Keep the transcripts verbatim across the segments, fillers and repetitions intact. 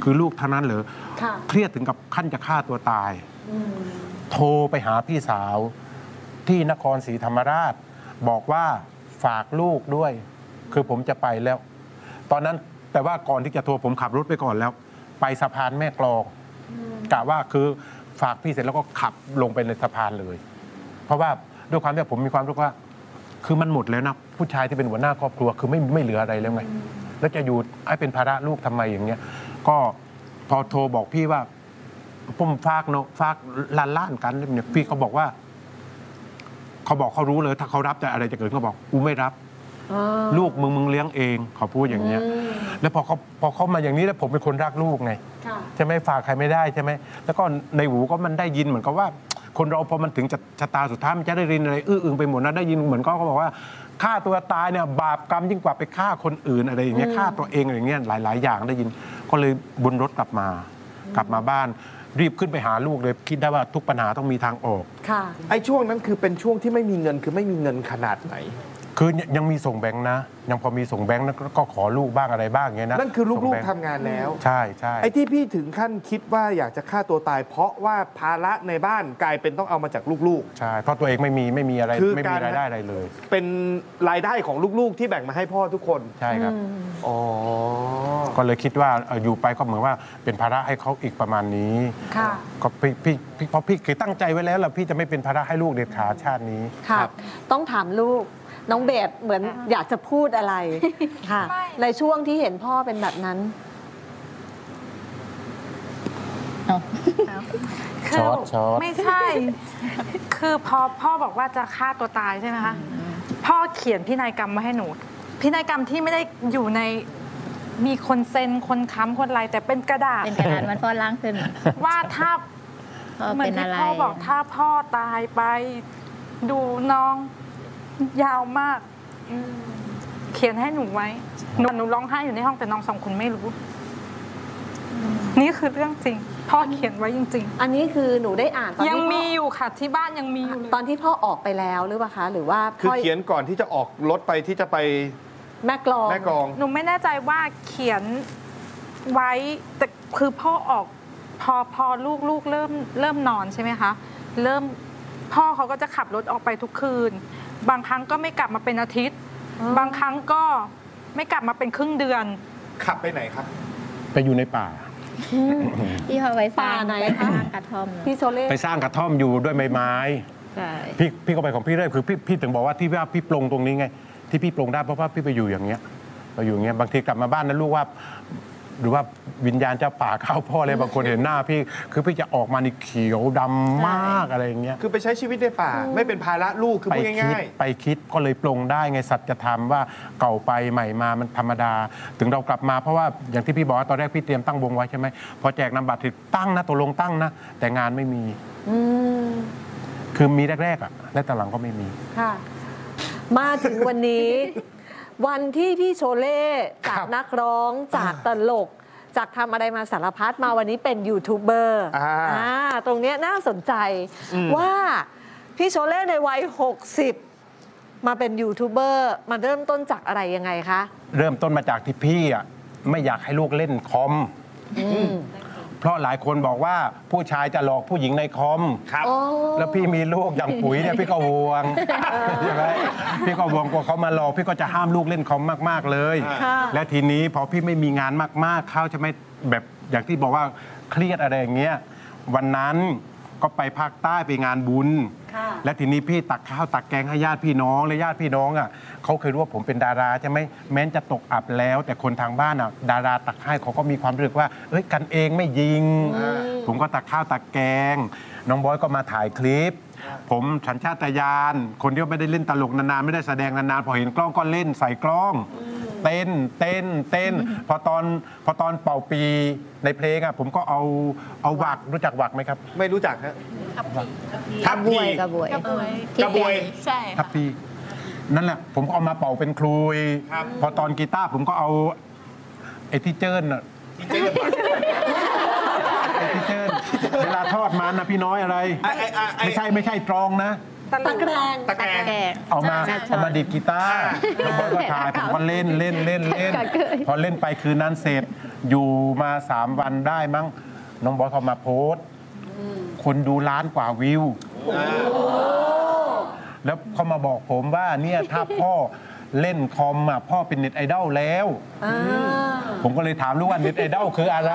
คือลูกเท่านั้นเหรอเครียดถึงกับขั้นจะฆ่าตัวตายโทรไปหาพี่สาวที่นครศรีธรรมราชบอกว่าฝากลูกด้วยคือผมจะไปแล้วตอนนั้นแต่ว่าก่อนที่จะโทรผมขับรถไปก่อนแล้วไปสะพานแม่กลองกะว่าคือฝากพี่เสร็จแล้วก็ขับลงไปในสะพานเลยเพราะว่าด้วยความที่ผมมีความรู้ว่าคือมันหมดแล้วนะผู้ชายที่เป็นหัวหน้าครอบครัวคือไม่ไม่เหลืออะไรแล้วไงแล้วจะอยู่ให้เป็นภาระลูกทำไมอย่างเงี้ยก็พอโทรบอกพี่ว่าผมฝากเนาะฝากล้านล้านกันเนี่ยพี่เขาบอกว่าเขาบอกเขารู้เลยถ้าเขารับจะอะไรจะเกิดเขาบอกกูไม่รับลูกมึงมึงเลี้ยงเองเขาพูดอย่างเงี้ยแล้วพอเขาพอเขามาอย่างนี้แล้วผมเป็นคนรักลูกไงใช่ไหมฝากใครไม่ได้ใช่ไหมแล้วก็ในหูก็มันได้ยินเหมือนกับว่าคนเราพอมันถึงชะตาสุดท้ายมันจะได้ยินอะไรอื้ออึงไปหมดนะได้ยินเหมือนก็เขาบอกว่าฆ่าตัวตายเนี่ยบาปกรรมยิ่งกว่าไปฆ่าคนอื่นอะไรอย่างเงี้ยฆ่าตัวเองอะไรอย่างเงี้ยหลายๆอย่างได้ยินก็เลยบนรถกลับมากลับมาบ้านรีบขึ้นไปหาลูกเลยคิดได้ว่าทุกปัญหาต้องมีทางออกค่ะไอ้ช่วงนั้นคือเป็นช่วงที่ไม่มีเงินคือไม่มีเงินขนาดไหนคือยังมีส่งแบงค์นะยังพอมีส่งแบงค์นะก็ขอลูกบ้างอะไรบ้างเงี้ยนะนั่นคือลูกๆทำงานแล้วใช่ใช่ไอ้ที่พี่ถึงขั้นคิดว่าอยากจะฆ่าตัวตายเพราะว่าภาระในบ้านกลายเป็นต้องเอามาจากลูกๆใช่เพราะตัวเองไม่มีไม่มีอะไรไม่มีรายได้อะไรเลยเป็นรายได้ของลูกๆที่แบ่งมาให้พ่อทุกคนใช่ครับอ๋อก็เลยคิดว่าอยู่ไปก็เหมือนว่าเป็นภาระให้เขาอีกประมาณนี้ค่ะก็พี่พี่เพราะพี่คือตั้งใจไว้แล้วล่ะพี่จะไม่เป็นภาระให้ลูกเด็ดขาดชาตินี้ค่ะต้องถามลูกน้องเบสเหมือนอยากจะพูดอะไรค่ะในช่วงที่เห็นพ่อเป็นแบบนั้นคือไม่ใช่คือพอพ่อบอกว่าจะฆ่าตัวตายใช่ไหมคะพ่อเขียนพินัยกรรมมาให้หนูพินัยกรรมที่ไม่ได้อยู่ในมีคนเซ็นคนค้ำคนอะไรแต่เป็นกระดาษเป็นกระดาษมันพ่อล้างขึ้นว่าถ้าเหมือนที่พ่อบอกถ้าพ่อตายไปดูน้องยาวมากเขียนให้หนูไว้หนูหนูร้องไห้อยู่ในห้องแต่น้องสองคนไม่รู้นี่คือเรื่องจริงพ่อเขียนไว้จริงๆอันนี้คือหนูได้อ่านยังมีอยู่ค่ะที่บ้านยังมีอยู่ตอนที่พ่อออกไปแล้วหรือเปล่าคะหรือว่าคือเขียนก่อนที่จะออกรถไปที่จะไปแม่กลองแม่กลองหนูไม่แน่ใจว่าเขียนไว้แต่คือพ่อออกพอพอลูกลูกเริ่มเริ่มนอนใช่ไหมคะเริ่มพ่อเขาก็จะขับรถออกไปทุกคืนบางครั้งก็ไม่กลับมาเป็นอาทิตย์บางครั้งก็ไม่กลับมาเป็นครึ่งเดือนขับไปไหนครับไปอยู่ในป่าพี่เขาไปสร้างไหนไปสร้างกระท่อมพี่โซเล่ไปสร้างกระท่อมอยู่ด้วยไม้ใช่พี่พี่ก็ไปของพี่ได้คือพี่พี่ถึงบอกว่าที่ว่าพี่ปลงตรงนี้ไงที่พี่ปลงได้เพราะว่าพี่ไปอยู่อย่างเงี้ยไปอยู่อย่างเงี้ยบางทีกลับมาบ้านนะลูกว่าหรือว่าวิญญาณเจ้าป่าเข้าพ่อเลยบางคนเห็นหน้าพี่คือพี่จะออกมาในเขียวดำมากอะไรอย่างเงี้ยคือไปใช้ชีวิตในป่าไม่เป็นภาระลูกคือพูดง่ายๆไปคิดก็เลยปลงได้ไงสัจธรรมว่าเก่าไปใหม่มามันธรรมดาถึงเรากลับมาเพราะว่าอย่างที่พี่บอกตอนแรกพี่เตรียมตั้งวงไว้ใช่ไหมพอแจกนามบัตรถึงตั้งนะตกลงตั้งนะแต่งานไม่มีคือมีแรกๆอ่ะและตอนหลังก็ไม่มีค่ะมาถึงวันนี้วันที่พี่โชเล่จากนักร้องจากตลกจากทำอะไรมาสารพัดมาวันนี้เป็นยูทูบเบอร์ตรงนี้น่าสนใจว่าพี่โชเล่ในวัยหกสิบมาเป็นยูทูบเบอร์มันเริ่มต้นจากอะไรยังไงคะเริ่มต้นมาจากที่พี่อ่ะไม่อยากให้ลูกเล่นคอมเพราะหลายคนบอกว่าผู้ชายจะหลอกผู้หญิงในคอมครับแล้วพี่มีลูกอย่างปุ๋ยเนี่ยพี่ก็ห่วงใช่ไหมพี่ก็ห่วงกลัวเขามาหลอกพี่ก็จะห้ามลูกเล่นคอมมากๆเลยและทีนี้พอพี่ไม่มีงานมากๆเข้าใช่ไหมแบบอย่างที่บอกว่าเครียดอะไรอย่างเงี้ยวันนั้นก็ไปภาคใต้ไปงานบุญและทีนี้พี่ตักข้าวตักแกงให้ญาติพี่น้องและญาติพี่น้องอ่ะเขาเคยรู้ว่าผมเป็นดาราใช่ไหมแม้จะตกอับแล้วแต่คนทางบ้านอ่ะดาราตักให้เขาก็มีความรู้สึกว่าเอ้ยกันเองไม่ยิงผมก็ตักข้าวตักแกงน้องบอยก็มาถ่ายคลิปผมสัญชาตญาณคนที่ไม่ได้เล่นตลกนานๆไม่ได้แสดงนานๆพอเห็นกล้องก็เล่นใส่กล้องเต้นเต้นเต้นพอตอนพอตอนเป่าปีในเพลงอ่ะผมก็เอาเอาวักรู้จักวักไหมครับไม่รู้จักฮะทับพีกระบวยกระบวยใช่ทับพีนั่นแหละผมก็เอามาเป่าเป็นคลุยพอตอนกีตาร์ผมก็เอาไอ้ที่เจิ้นอ่ะไอ้ที่เจิ้นเวลาทอดมันนะพี่น้อยอะไรไม่ใช่ไม่ใช่ตรองนะตะตะแกรงตะแกรงแกงเอามาใช่เอามาดีดกีตาร์น้องบอยก็ถ่ายผมก็เล่นเล่นเล่นเล่นก็เคยพอเล่นไปคืนนั้นเสร็จอยู่มาสามวันได้มั้งน้องบอยเขามาโพสต์คนดูล้านกว่าวิว แล้วเขามาบอกผมว่าเนี่ยถ้าพ่อเล่นคอมอ่ะพ่อเป็นเน็ตไอดอลแล้วอ่าผมก็เลยถามลูกว่าเน็ตไอดอลคืออะไร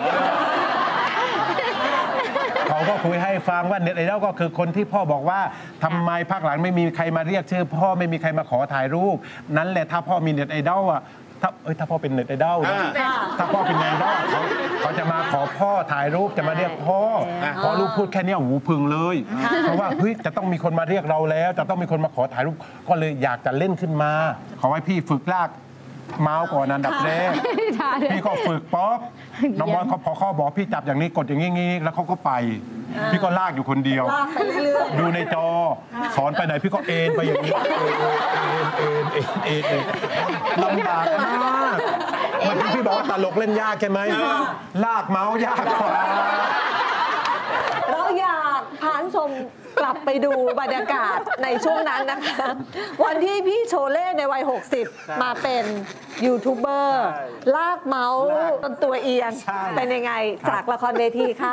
เขาก็คุยให้ฟังว่าเน็ตไอดอลก็คือคนที่พ่อบอกว่าทำไมภาคหลังไม่มีใครมาเรียกชื่อพ่อไม่มีใครมาขอถ่ายรูป นั้นแหละถ้าพ่อมีเน็ตไอดอลอ่ะถ้าเอ้ยถ้าพ่อเป็นเน็ตไอดอลนะอ่าถ้าพ่อเป็นเน็ตไอดอลเขาเขาจะมาขอพ่อถ่ายรูปจะมาเรียกพ่อพอลูกพูดแค่เนี้ยหูพึงเลยเพราะว่าเฮ้ยจะต้องมีคนมาเรียกเราแล้ว จะต้องมีคนมาขอถ่ายรูปก็เลยอยากจะเล่นขึ้นมาขอให้พี่ฝึกลากเมาส์ก่อนอันดับแรก พี่ก็ฝึกป๊อปน้องบอลเขาพอเขาบอกพี่จับอย่างนี้กดอย่างนี้งี้แล้วเขาก็ไป พี่ก็ลากอยู่คนเดียวลากไปเรื่อยดูในจอ สอนไปไหนพี่ก็เอ็นไปอย่างนี้ เอ็นเอ็นเอ็นเอ็นลำบากมากเมื่อกี้พี่บอกว่าตลกเล่นยากใช่ไหมลากเมาส์ยากกว่าๆเราอยากพาคุณผู้ชมกลับไปดูบรรยากาศในช่วงนั้นนะคะ วันที่พี่โชเล่ในวัย หกสิบ มาเป็นยูทูบเบอร์ลากเมาส์จนตัวเอียงใช่เป็นยังไงจากละครเวทีค่ะ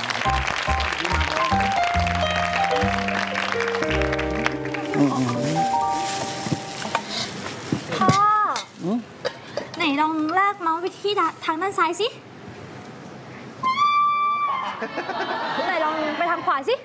พ่ออไหนลองลากเมาส์ไปที่ทางด้านซ้ายสิ ไหนลองไปทางขวาสิ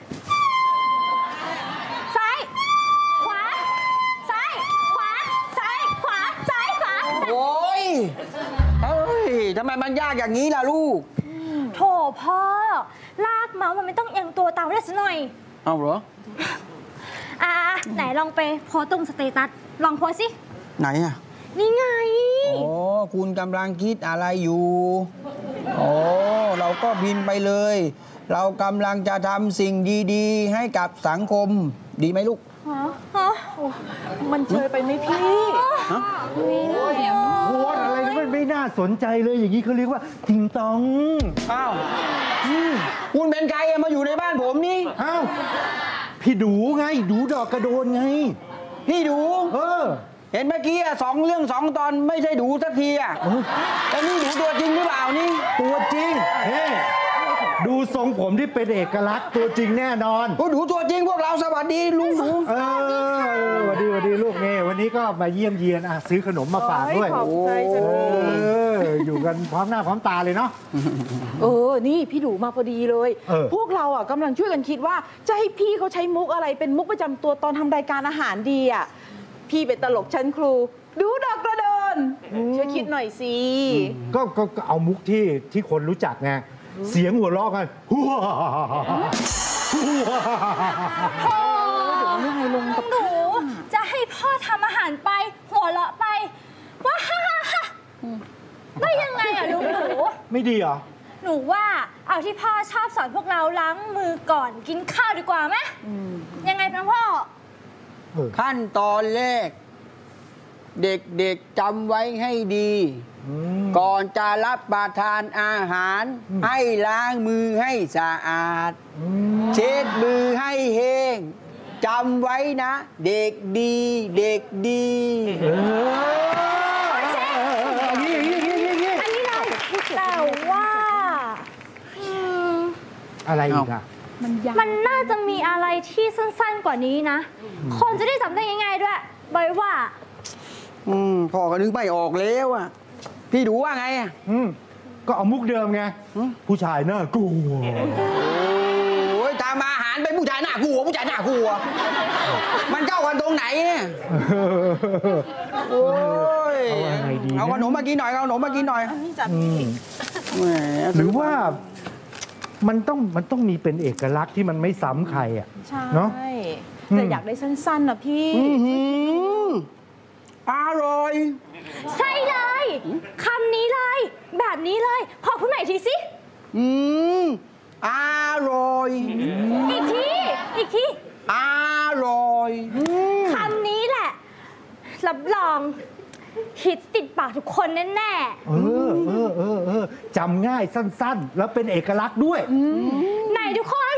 ซ้าย ขวา ซ้าย ขวา ซ้าย ขวา ซ้าย ขวาโอ้ยเฮ้ย ทำไมมันยากอย่างนี้ล่ะลูกโถพ่อ ลากเมาส์มันไม่ต้องเอียงตัวตามได้สักหน่อยเอาเหรออ่า ไหนลองไปโพสต์ตรงสเตตัส ลองโพสต์สิไหนอ่ะนี่ไงโอ้คุณกำลังคิดอะไรอยู่ โอ้เราก็พิมพ์ไปเลย เรากำลังจะทำสิ่งดีๆ ให้กับสังคม ดีไหมลูกฮะ ฮะมันเชยไปไหมพี่ฮะโพสต์อะไรมันไม่น่าสนใจเลยอย่างนี้เขาเรียกว่าติงตองอ้าวคุณเป็นใครอะมาอยู่ในบ้านผมนี่อ้าวพี่ดูไงดูดอกกระโดนไงพี่ดูเออเห็นเมื่อกี้อะสองเรื่องสองตอนไม่ใช่ดูสักทีอะแล้วนี่ดูตัวจริงหรือเปล่านี่ตัวจริงเฮ้ดูทรงผมที่เป็นเอกลักษณ์ตัวจริงแน่นอนโอ้ดูตัวจริงพวกเราสวัสดีลุงดูเออสวัสดีสวัสดีลูกนี่วันนี้ก็มาเยี่ยมเยียนอ่ะซื้อขนมมาฝากด้วยขอบใจจังเอเลยออยู่กันพร้อมหน้าพร้อมตาเลยเนาะเออ นี่พี่ดูมาพอดีเลยเออพวกเราอ่ะกำลังช่วยกันคิดว่า จะให้พี่เขาใช้มุกอะไรเป็นมุกประจำตัวตอนทำรายการอาหารดีอ่ะ พี่เป็นตลกชั้นครู ดูดอกกระเดินช่วยคิดหน่อยสิก็ก็ก็เอามุกที่ที่คนรู้จักไงเสียงหัวเราะกันฮัวฮัวหนูจะให้พ่อทำอาหารไป หัวเราะไปว้าฮ่าฮ่าฮ่าได้ยังไงอ่ะลุงหนูไม่ดีเหรอหนูว่าเอาที่พ่อชอบสอนพวกเราล้างมือก่อนกินข้าวดีกว่าไหมยังไงนะพ่อขั้นตอนแรก เด็กๆจำไว้ให้ดี ก่อนจะรับประทานอาหาร ให้ล้างมือให้สะอาด เช็ดมือให้แห้งจำไว้นะ เด็กดี เด็กดีเอออย่างนี้อย่างนี้อย่างนี้อันนี้เราแต่ว่าอืมอะไรอีกอ่ะมันน่าจะมีอะไรที่สั้นๆกว่านี้นะ คนจะได้จำได้ง่ายๆด้วยบอยว่าอืมพ่อก็นึกไม่ออกแล้วอ่ะ พี่ดูว่าไงอ่ะอืมก็เอามุกเดิมไง ผู้ชายน่ากลัวโอ้ยทำอาหารเป็นผู้ชายหน้ากลัว ผู้ชายหน้ากลัว มันเข้ากันตรงไหนเนี่ยโอ้ยเอาอะไรดีนะเอาขนมมากินหน่อยเอาขนมมากินหน่อยนี่จับอืมแหมหรือว่ามันต้องมันต้องมีเป็นเอกลักษณ์ที่มันไม่ซ้ำใครอ่ะใช่เนอะแต่อยากได้สั้นๆนะพี่อื้อหืออร่อยใช่เลยคำนี้เลย แบบนี้เลย ขอพูดใหม่อีกทีสิอืมอร่อยอีกที อีกทีอร่อยคำนี้แหละ รับรองฮิตติดปากทุกคนแน่เออเออเออเออจำง่ายสั้นๆ แล้วเป็นเอกลักษณ์ด้วยๆไหนทุกคน